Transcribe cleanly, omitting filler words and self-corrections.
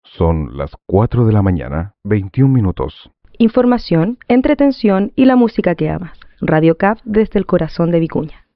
Son las 4 de la mañana, 21 minutos. Información, entretención y la música que amas. Radio CAP desde el corazón de Vicuña.